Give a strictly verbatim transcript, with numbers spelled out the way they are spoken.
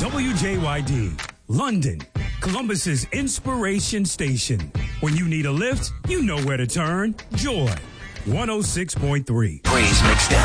W J Y D, London, Columbus's inspiration station. When you need a lift, you know where to turn. Joy, one oh six point three. Praise mixed